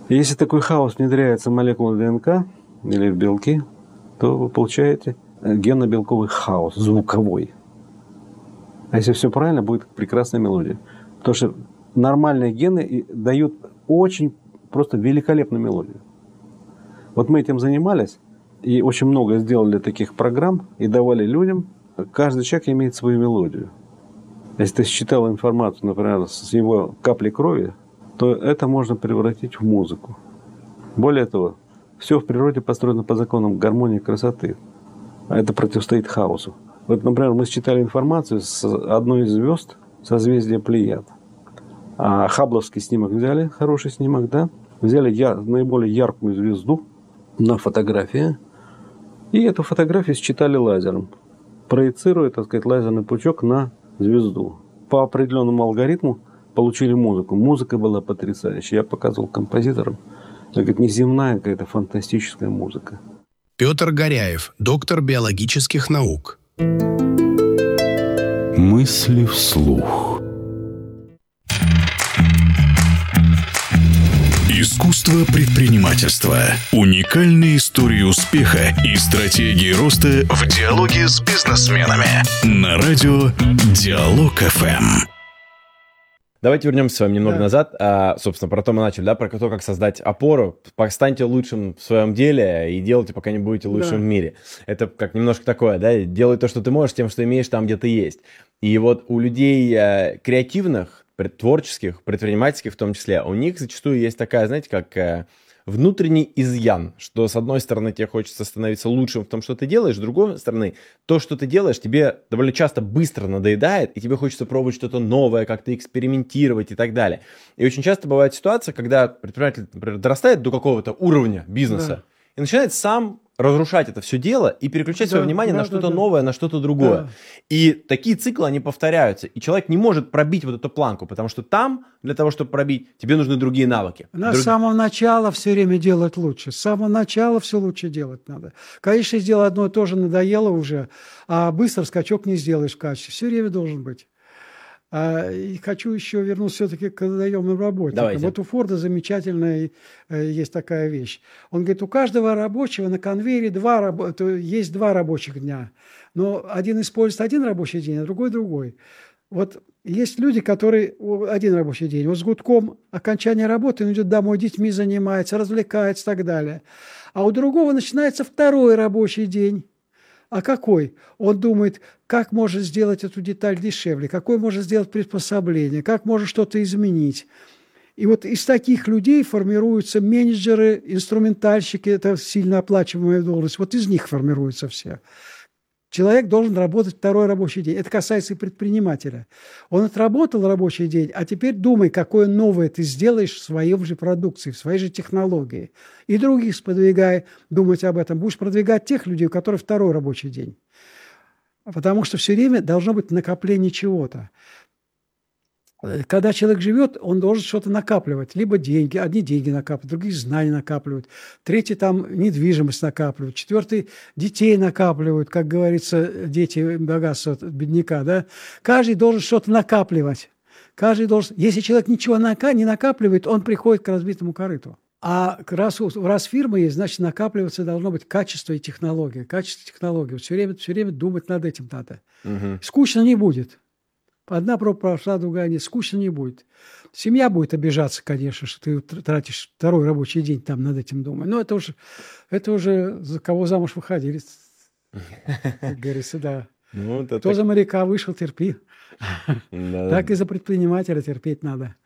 Если такой хаос внедряется в молекулы ДНК или в белки, то вы получаете генно-белковый хаос, звуковой. А если все правильно, будет прекрасная мелодия. Потому что нормальные гены дают очень просто великолепную мелодию. Вот мы этим занимались, и очень много сделали таких программ, и давали людям. Каждый человек имеет свою мелодию. Если ты считал информацию, например, с его капли крови, то это можно превратить в музыку. Более того, все в природе построено по законам гармонии и красоты. А это противостоит хаосу. Вот, например, мы считали информацию с одной из звезд созвездия Плеяд. А хабловский снимок взяли, хороший снимок, да? Взяли наиболее яркую звезду на фотографии. И эту фотографию считали лазером, проецируя, так сказать, лазерный пучок на звезду. По определенному алгоритму получили музыку. Музыка была потрясающая. Я показывал композиторам. Это неземная какая-то фантастическая музыка. Петр Горяев, доктор биологических наук. Мысли вслух. Искусство предпринимательства. Уникальные истории успеха и стратегии роста в диалоге с бизнесменами. На радио Диалог ФМ. Давайте вернемся с вами немного назад. Собственно, про то мы начали, да, про то, как создать опору. Станьте лучшим в своем деле и делайте, пока не будете лучшим в мире. Это как немножко такое, да, делай то, что ты можешь, тем, что имеешь там, где ты есть. И вот у людей креативных, творческих, предпринимательских в том числе, у них зачастую есть такая, знаете, как внутренний изъян, что с одной стороны тебе хочется становиться лучшим в том, что ты делаешь, с другой стороны то, что ты делаешь, тебе довольно часто быстро надоедает, и тебе хочется пробовать что-то новое, как-то экспериментировать и так далее. И очень часто бывает ситуация, когда предприниматель, например, дорастает до какого-то уровня бизнеса и начинает сам разрушать это все дело и переключать свое внимание на что-то новое, на что-то другое. Да. И такие циклы, они повторяются. И человек не может пробить вот эту планку, потому что там, для того, чтобы пробить, тебе нужны другие навыки. С самого начала все время делать лучше. С самого начала все лучше делать надо. Конечно, сделать одно и то же надоело уже, а быстро скачок не сделаешь в качестве. Все время должен быть. И хочу еще вернуться все-таки к наемным работникам. Давайте. Вот у Форда замечательная есть такая вещь. Он говорит, у каждого рабочего на конвейере есть 2 рабочих дня. Но один использует один рабочий день, а другой. Вот есть люди, которые один рабочий день. Вот с гудком окончания работы он идет домой, детьми занимается, развлекается и так далее. А у другого начинается 2-й рабочий день. А какой? Он думает, как может сделать эту деталь дешевле, какое может сделать приспособление, как может что-то изменить. И вот из таких людей формируются менеджеры, инструментальщики, это сильно оплачиваемая должность, вот из них формируются все. Человек должен работать 2-й рабочий день. Это касается и предпринимателя. Он отработал рабочий день, а теперь думай, какое новое ты сделаешь в своей же продукции, в своей же технологии. И других сподвигай думать об этом. Будешь продвигать тех людей, у которых 2-й рабочий день. Потому что все время должно быть накопление чего-то. Когда человек живет, он должен что-то накапливать. Либо деньги, одни деньги накапливают, другие знания накапливают. 3 там недвижимость накапливают. 4 детей накапливают, как говорится, дети богатства бедняка. Да? Каждый должен что-то накапливать. Если человек ничего не накапливает, он приходит к разбитому корыту. А раз фирма есть, значит, накапливаться должно быть качество и технология. Качество и технология. Вот все время думать над этим надо. Угу. Скучно не будет. Одна проба прошла, другая нет. Скучно не будет. Семья будет обижаться, конечно, что ты тратишь 2-й рабочий день там над этим думая. Но это уже за кого замуж выходили, как говорится, да. Кто за моряка вышел, терпи. Так и за предпринимателя терпеть надо.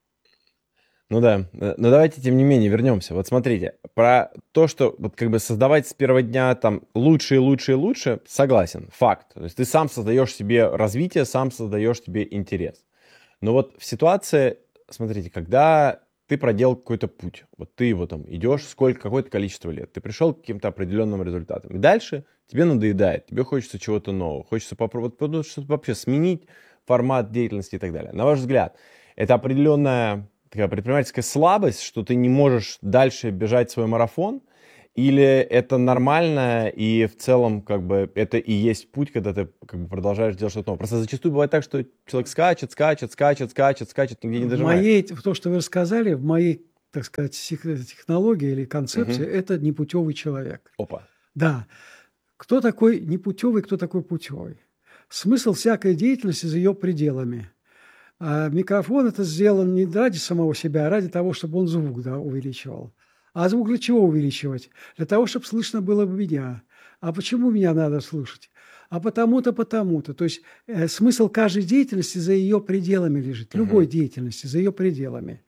Ну да, но давайте, тем не менее, вернемся. Вот смотрите, про то, что вот как бы создавать с первого дня там лучше и лучше и лучше, согласен, факт. То есть ты сам создаешь себе развитие, сам создаешь себе интерес. Но вот в ситуации, смотрите, когда ты проделал какой-то путь, вот ты его там идешь какое-то количество лет, ты пришел к каким-то определенным результатам, и дальше тебе надоедает, тебе хочется чего-то нового, хочется попробовать что-то вообще сменить формат деятельности и так далее. На ваш взгляд, это определенная такая предпринимательская слабость, что ты не можешь дальше бежать свой марафон, или это нормально, и в целом как бы это и есть путь, когда ты как бы продолжаешь делать что-то новое. Просто зачастую бывает так, что человек скачет, нигде не дожимает. То, что вы рассказали, в моей так сказать, технология или концепция, это непутевый человек. Опа. Да. Кто такой непутевый, кто такой путевый? Смысл всякой деятельности за ее пределами. А микрофон это сделан не ради самого себя, а ради того, чтобы он звук увеличивал. А звук для чего увеличивать? Для того, чтобы слышно было меня. А почему меня надо слышать? А потому-то, потому-то. То есть смысл каждой деятельности за ее пределами лежит. Любой деятельности за ее пределами.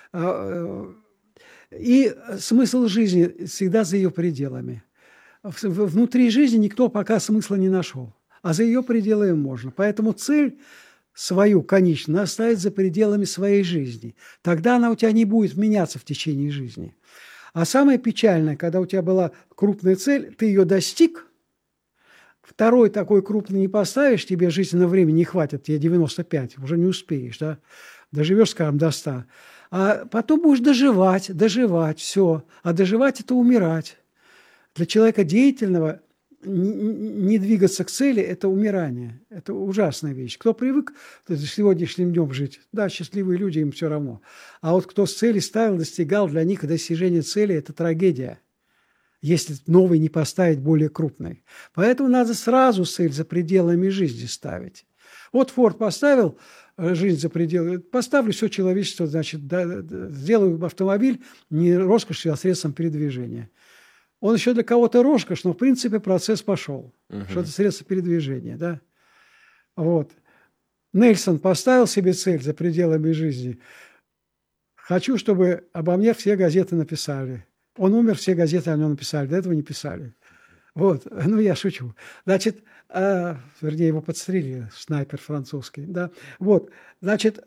И смысл жизни всегда за ее пределами. Внутри жизни никто пока смысла не нашел. А за ее пределами можно. Поэтому цель свою, конечно, оставить за пределами своей жизни. Тогда она у тебя не будет меняться в течение жизни. А самое печальное, когда у тебя была крупная цель, ты ее достиг, второй такой крупный не поставишь, тебе жизненного времени не хватит, тебе 95, уже не успеешь, да? Доживешь, скажем, до 100. А потом будешь доживать, все. А доживать – это умирать. Для человека деятельного не двигаться к цели – это умирание. Это ужасная вещь. Кто привык сегодняшним днем жить, да, счастливые люди, им все равно. А вот кто с цели ставил, достигал, для них достижение цели – это трагедия, если новый не поставить более крупный. Поэтому надо сразу цель за пределами жизни ставить. Вот Форд поставил жизнь за пределами, поставлю все человечество, значит, сделаю автомобиль не роскошью, а средством передвижения. Он еще для кого-то роскошь, но в принципе процесс пошел. Что-то средство передвижения, да. Вот. Нельсон поставил себе цель за пределами жизни. Хочу, чтобы обо мне все газеты написали. Он умер, все газеты о нем написали, до этого не писали. Вот, ну я шучу. Значит, вернее, его подстрелили, снайпер французский, да. Вот, значит,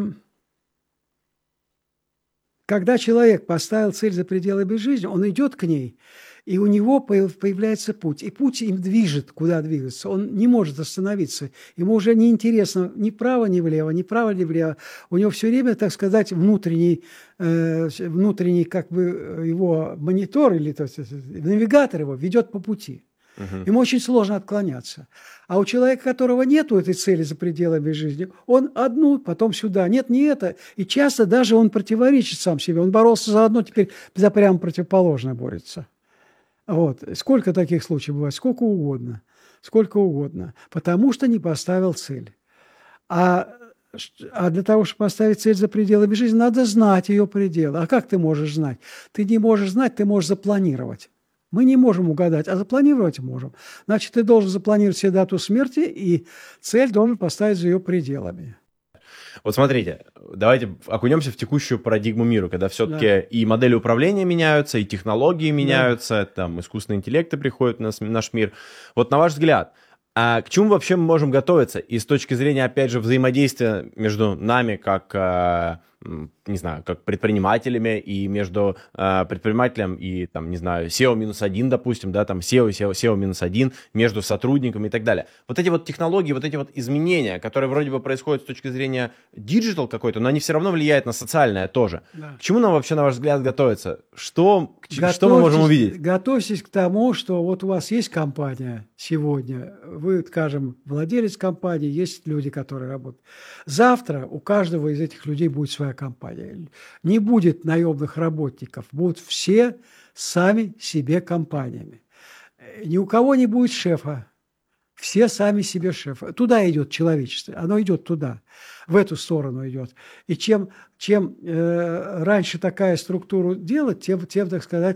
когда человек поставил цель за пределами жизни, он идет к ней, и у него появляется путь. И путь им движет, куда двигаться. Он не может остановиться. Ему уже не интересно ни вправо, ни влево, ни вправо, ни влево. У него все время, так сказать, внутренний как бы его монитор или навигатор его ведет по пути. Ему очень сложно отклоняться. А у человека, которого нету этой цели за пределами жизни, он одну, потом сюда. Нет, не это. И часто даже он противоречит сам себе. Он боролся за одно, теперь за прямо противоположное борется. Вот. Сколько таких случаев бывает? Сколько угодно. Потому что не поставил цель. А для того, чтобы поставить цель за пределами жизни, надо знать ее пределы. А как ты можешь знать? Ты не можешь знать, ты можешь запланировать. Мы не можем угадать, а запланировать можем. Значит, ты должен запланировать себе дату смерти, и цель должен поставить за ее пределами. Вот смотрите, давайте окунемся в текущую парадигму мира, когда все-таки и модели управления меняются, и технологии меняются, там искусственные интеллекты приходят в наш мир. Вот на ваш взгляд, а к чему вообще мы можем готовиться? И с точки зрения, опять же, взаимодействия между нами, как, не знаю, как предпринимателями, и между предпринимателем и, там, не знаю, SEO-1, допустим, да, там SEO-1, между сотрудниками и так далее. Вот эти вот технологии, вот эти вот изменения, которые вроде бы происходят с точки зрения диджитал какой-то, но они все равно влияют на социальное тоже. Да. К чему нам вообще, на ваш взгляд, готовиться? Что мы можем увидеть? Готовьтесь к тому, что вот у вас есть компания сегодня, вы, скажем, владелец компании, есть люди, которые работают. Завтра у каждого из этих людей будет своя компания. Не будет наемных работников, будут все сами себе компаниями. Ни у кого не будет шефа. Все сами себе шефы. Туда идет человечество. Оно идет туда. В эту сторону идет. И чем раньше такая структура делать, тем, так сказать,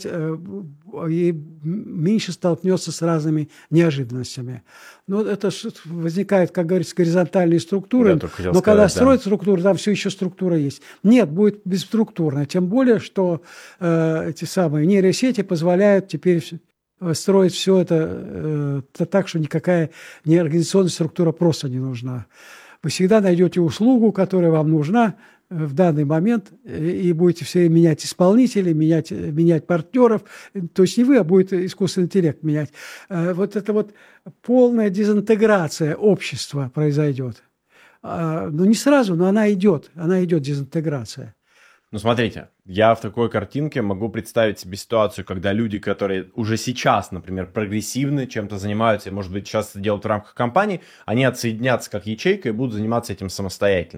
меньше столкнется с разными неожиданностями. Но это возникает, как говорится, горизонтальные структуры. Но когда строят структуру, там все еще структура есть. Нет, будет бесструктурно. Тем более, что эти самые нейросети позволяют теперь строить все это так, что никакая организационная структура просто не нужна. Вы всегда найдете услугу, которая вам нужна в данный момент, и будете все время менять исполнителей, менять партнеров. То есть не вы, а будет искусственный интеллект менять. Вот это вот полная дезинтеграция общества произойдет. Ну, не сразу, но она идет дезинтеграция. Ну, смотрите, я в такой картинке могу представить себе ситуацию, когда люди, которые уже сейчас, например, прогрессивны, чем-то занимаются, и, может быть, сейчас это делают в рамках компании, они отсоединятся как ячейка и будут заниматься этим самостоятельно.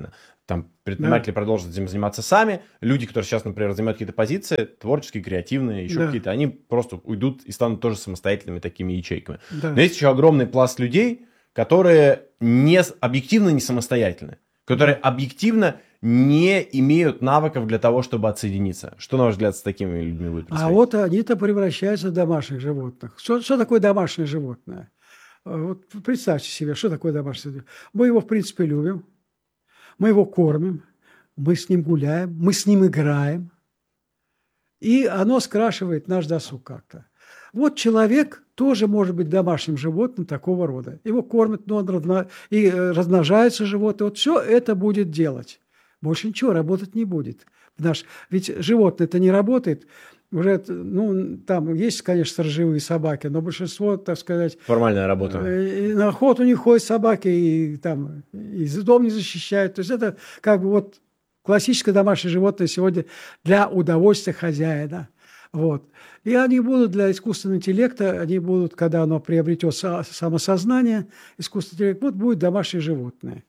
там предприниматели продолжат этим заниматься сами, люди, которые сейчас, например, занимают какие-то позиции, творческие, креативные, еще какие-то, они просто уйдут и станут тоже самостоятельными такими ячейками. Да. Но есть еще огромный пласт людей, которые объективно не самостоятельны, которые объективно не имеют навыков для того, чтобы отсоединиться. Что, на ваш взгляд, с такими людьми будет происходить? А вот они-то превращаются в домашних животных. Что такое домашнее животное? Вот представьте себе, что такое домашнее животное. Мы его, в принципе, любим, мы его кормим, мы с ним гуляем, мы с ним играем, и оно скрашивает наш досуг как-то. Вот человек тоже может быть домашним животным такого рода. Его кормят, но и размножаются животные. Вот все это будет делать. Больше ничего работать не будет. Ведь животное-то не работает. Уже, там есть, конечно, сторожевые собаки, но большинство, так сказать... Формальная работа. На охоту не ходят собаки, и дом не защищают. То есть это как бы вот классическое домашнее животное сегодня для удовольствия хозяина. Вот. И они будут для искусственного интеллекта, они будут, когда оно приобретет самосознание, искусственный интеллект, вот будет домашнее животное.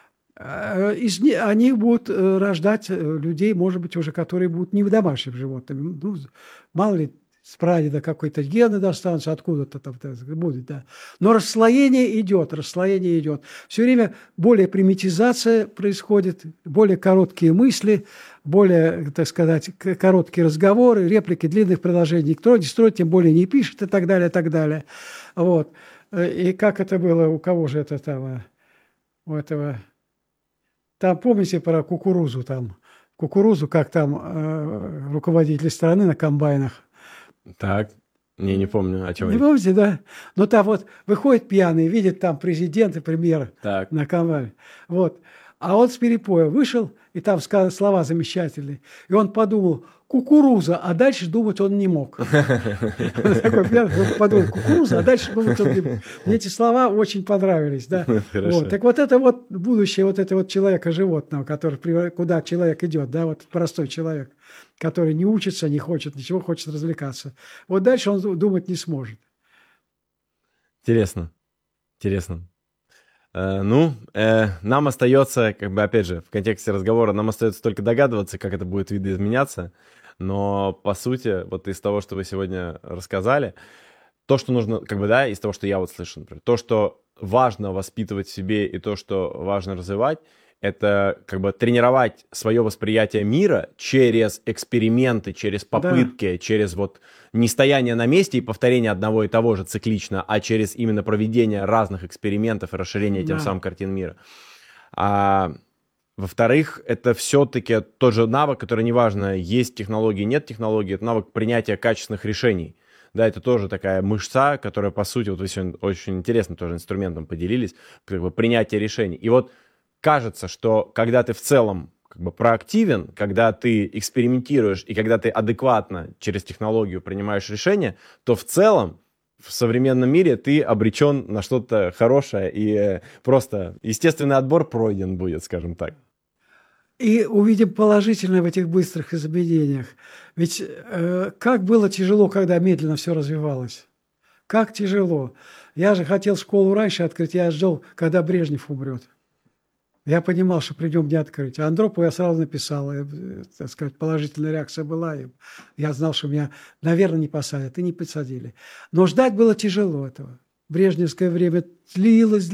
Они будут рождать людей, может быть, уже которые будут не домашними животными. Мало ли, с прадеда какой-то гены достанутся, откуда-то там будет, да. Но расслоение идет. Все время более примитизация происходит, более короткие мысли, более, так сказать, короткие разговоры, реплики длинных предложений. Никто не строит, тем более не пишет и так далее, и так далее. Вот. И как это было, у кого же это там, у этого... Там, помните про кукурузу, как там руководители страны на комбайнах. Так, не помню, о чем Не помните, да? Но там вот выходит пьяный, видит там президент и премьер на комбайне. Вот. А он с перепоя вышел, и там сказаны слова замечательные. И он подумал, кукуруза, а дальше думать он не мог. Такой пьяный подумал, кукуруза, а дальше думать он не мог. Мне эти слова очень понравились. Да? Так вот это вот будущее вот этого вот человека-животного, куда человек идет, да, вот простой человек, который не учится, не хочет ничего, хочет развлекаться. Вот дальше он думать не сможет. Интересно. Нам остается, как бы, опять же, в контексте разговора, нам остается только догадываться, как это будет видоизменяться, но, по сути, вот из того, что вы сегодня рассказали, то, что нужно, как бы, да, из того, что я вот слышу, например, то, что важно воспитывать в себе и то, что важно развивать, это как бы тренировать свое восприятие мира через эксперименты, через попытки, через вот не стояние на месте и повторение одного и того же циклично, а через именно проведение разных экспериментов и расширение тем самым картин мира. А во-вторых, это все-таки тот же навык, который неважно, есть технологии, нет технологии, это навык принятия качественных решений. Да, это тоже такая мышца, которая, по сути, вот вы сегодня очень интересно тоже инструментом поделились, как бы принятие решений. И вот кажется, что когда ты в целом как бы проактивен, когда ты экспериментируешь и когда ты адекватно через технологию принимаешь решения, то в целом в современном мире ты обречен на что-то хорошее и просто естественный отбор пройден будет, скажем так. И увидим положительное в этих быстрых изменениях. Ведь как было тяжело, когда медленно все развивалось. Как тяжело. Я же хотел школу раньше открыть, я ждал, когда Брежнев умрет. Я понимал, что при нем не открыть. А Андропову я сразу написал, так сказать, положительная реакция была. Я знал, что меня, наверное, не посадят. И не посадили. Но ждать было тяжело этого. Брежневское время длилось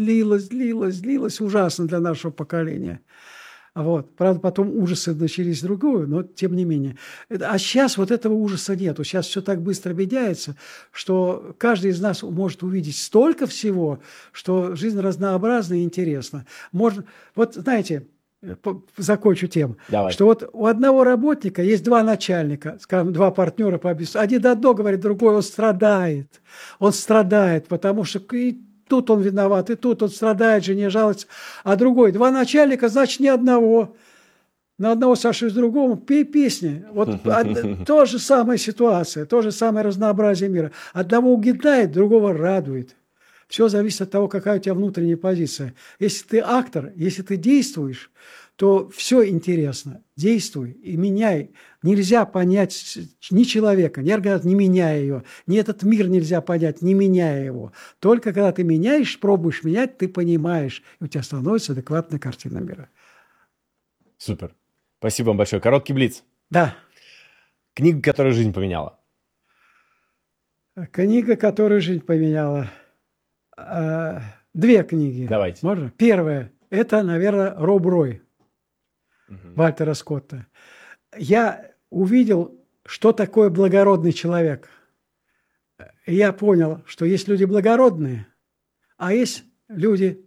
ужасно для нашего поколения. Вот. Правда, потом ужасы начались другую, но тем не менее. А сейчас вот этого ужаса нету. Сейчас все так быстро меняется, что каждый из нас может увидеть столько всего, что жизнь разнообразна и интересна. Можно, вот знаете, закончу тем, Давай. что вот у одного работника есть два начальника, скажем, два партнера по бизнесу. Один одно говорит, другой он страдает. Он страдает, потому что и тут он виноват, и тут он страдает, жене жалуется. А другой, два начальника, значит, ни одного. На одного сошлюсь другому, пей песни. Вот то же самая ситуация, то же самое разнообразие мира. Одного угнетает, другого радует. Все зависит от того, какая у тебя внутренняя позиция. Если ты актор, если ты действуешь, то все интересно. Действуй и меняй. Нельзя понять ни человека, ни организацию, не меняя ее. Ни этот мир нельзя понять, не меняя его. Только когда ты меняешь, пробуешь менять, ты понимаешь, и у тебя становится адекватная картина мира. Супер. Спасибо вам большое. Короткий блиц. Да. Книга, которая жизнь поменяла. Книга, которая жизнь поменяла. 2 книги. Давайте. Можно? Первая. Это, наверное, Роб Рой. Вальтера Скотта. Я увидел, что такое благородный человек. И я понял, что есть люди благородные, а есть люди,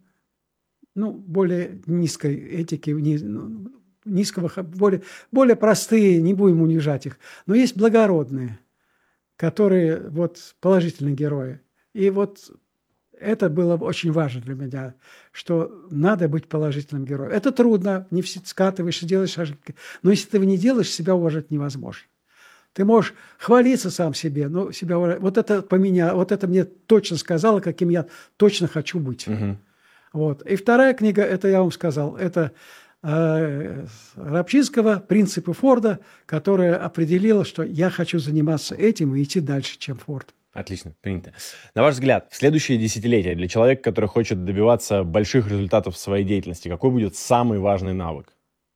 более низкой этики, низкого, более простые, не будем унижать их. Но есть благородные, которые положительные герои. И это было очень важно для меня, что надо быть положительным героем. Это трудно, не все скатываешься, делаешь ошибки. Но если ты этого не делаешь, себя уважать невозможно. Ты можешь хвалиться сам себе, но себя уважать. Вот это поменяло, вот это мне точно сказало, каким я точно хочу быть. И вторая книга, это я вам сказал, это Рабчинского «Принципы Форда», которая определила, что я хочу заниматься этим и идти дальше, чем Форд. Отлично, принято. На ваш взгляд, в следующее десятилетие для человека, который хочет добиваться больших результатов в своей деятельности, какой будет самый важный навык?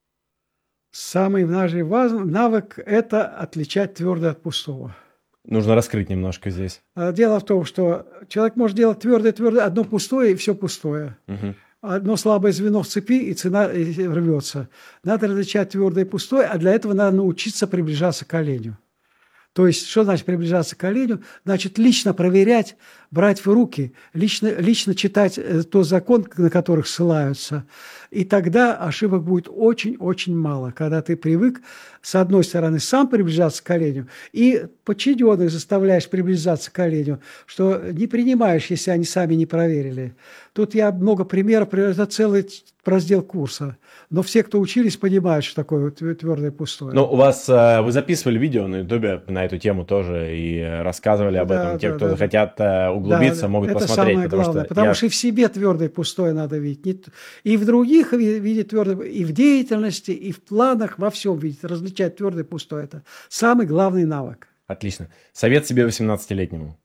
Самый важный навык – это отличать твердое от пустого. Нужно раскрыть немножко здесь. Дело в том, что человек может делать твердое, одно пустое и все пустое. Одно слабое звено в цепи, и цена рвется. Надо различать твердое и пустое, а для этого надо научиться приближаться к оленю. То есть, что значит приближаться к оленю? Значит, лично проверять, брать в руки, лично читать тот закон, на которых ссылаются. И тогда ошибок будет очень-очень мало, когда ты привык, с одной стороны, сам приближаться к оленю, и подчиненных заставляешь приближаться к оленю, что не принимаешь, если они сами не проверили. Тут я много примеров, это целый раздел курса. Но все, кто учились, понимают, что такое твердое и пустое. Ну, вы записывали видео на Ютубе на эту тему тоже и рассказывали об этом. Те, кто хотят углубиться, могут посмотреть. Это самое главное, потому что и в себе твердое и пустое надо видеть. И в других видеть твердое, и в деятельности, и в планах, во всем видеть. Различать твердое и пустое. Это самый главный навык. Отлично. Совет себе 18-летнему.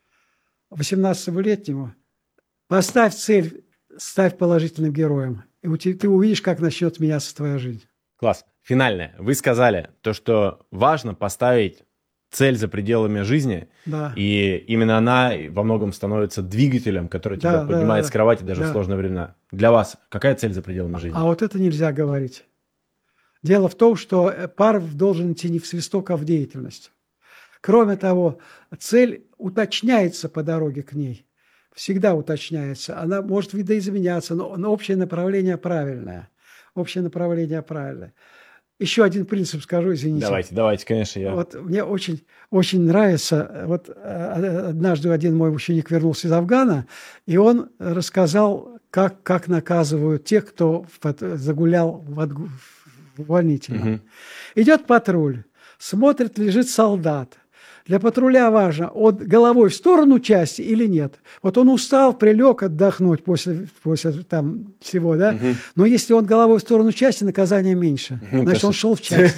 18-летнему. Поставь цель, ставь положительным героем. И ты увидишь, как начнет меняться твоя жизнь. Класс. Финальное. Вы сказали то, что важно поставить цель за пределами жизни, да. И именно она во многом становится двигателем, который тебя поднимает с кровати даже в сложные времена. Для вас какая цель за пределами жизни? А вот это нельзя говорить. Дело в том, что пар должен идти не в свисток, а в деятельность. Кроме того, цель уточняется по дороге к ней. Всегда уточняется. Она может видоизменяться, но общее направление правильное. Общее направление правильное. Еще один принцип скажу, извините. Давайте, конечно. Вот мне очень нравится. Вот однажды один мой ученик вернулся из Афгана, и он рассказал, как наказывают тех, кто загулял в увольнительном. Идет патруль, смотрит, лежит солдат. Для патруля важно, он головой в сторону части или нет. Вот он устал, прилег отдохнуть после там всего, да? Но если он головой в сторону части, наказание меньше. Значит, он шел в часть.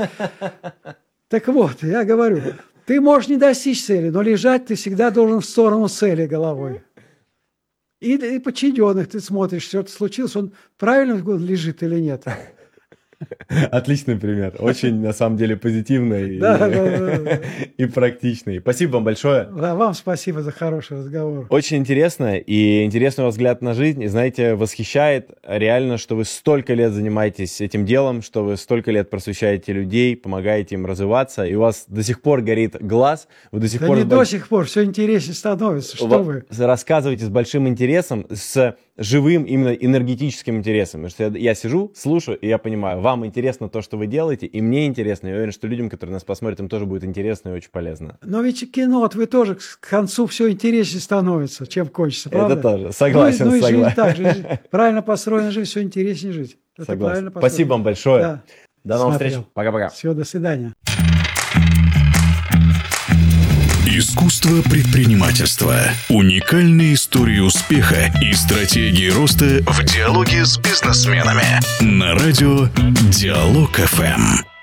Так вот, я говорю, ты можешь не достичь цели, но лежать ты всегда должен в сторону цели головой. И подчиненных ты смотришь, что-то случилось, он правильно лежит или нет. Отличный пример. Очень, на самом деле, позитивный и практичный. Спасибо вам большое. Вам спасибо за хороший разговор. Очень интересно, и интересный у вас взгляд на жизнь. И, знаете, восхищает реально, что вы столько лет занимаетесь этим делом, что вы столько лет просвещаете людей, помогаете им развиваться, и у вас до сих пор горит глаз. Вы до сих пор... до сих пор, все интереснее становится. Что вы? Рассказываете с большим интересом, с живым, именно энергетическим интересом. Потому что я сижу, слушаю, и я понимаю, вам интересно то, что вы делаете, и мне интересно. Я уверен, что людям, которые нас посмотрят, им тоже будет интересно и очень полезно. Но ведь кино, вот вы тоже к концу все интереснее становится, чем кончится, правда? Это тоже, согласен. И жизнь так же. Правильно построена жизнь, все интереснее жить. Согласен. Спасибо вам большое. Да. До новых встреч. Пока-пока. Всего, до свидания. Искусство предпринимательства. Уникальные истории успеха и стратегии роста в диалоге с бизнесменами. На радио Диалог ФМ.